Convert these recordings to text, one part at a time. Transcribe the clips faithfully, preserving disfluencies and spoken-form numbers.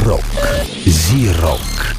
Рок. Зи-Рок.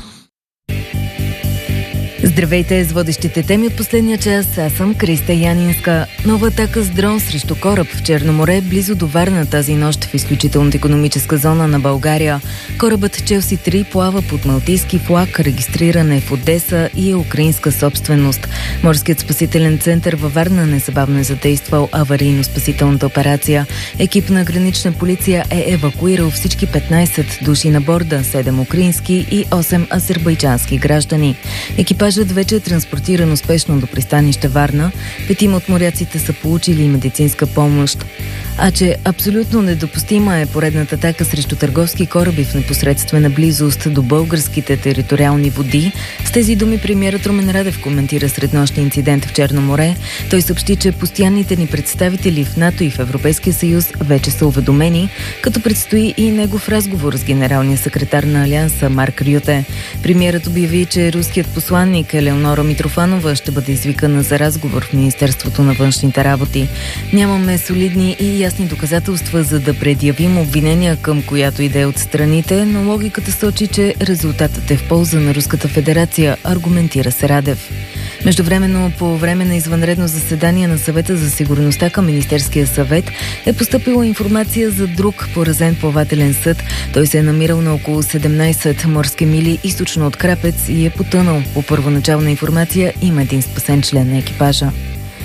Здравейте с водещите теми от последния час. Аз съм Криста Янинска. Нова атака с дрон срещу кораб в Черно море, близо до Варна тази нощ в изключителната икономическа зона на България. Корабът Челси три плава под малтийски флаг, регистриран е в Одеса и е украинска собственост. Морският спасителен център във Варна незабавно е задействал аварийно-спасителната операция. Екип на гранична полиция е евакуирал всички петнайсет души на борда, седем украински и осем азербайджански граждани. Екипажът вече е транспортиран успешно до пристанище Варна. Петима от моряците са получили медицинска помощ. А че абсолютно недопустима е поредната атака срещу търговски кораби в непосредствена близост до българските териториални води. С тези думи премиерът Румен Радев коментира среднощния инцидент в Черно море. Той съобщи, че постоянните ни представители в НАТО и в Европейския съюз вече са уведомени, като предстои и негов разговор с генералния секретар на Алианса Марк Рюте. Премиерът обяви, че руският посланник Елеонора Митрофанова ще бъде извикана за разговор в Министерството на външните работи. Нямаме солидни и ясни доказателства, за да предявим обвинения към която идея от страните, но логиката сочи, че резултатът е в полза на Руската федерация, аргументира се Радев. Междувременно, по време на извънредно заседание на Съвета за сигурността към Министерския съвет е постъпила информация за друг поразен плавателен съд. Той се е намирал на около седемнайсет морски мили източно от Крапец и е потънал. По първоначална информация има един спасен член на екипажа.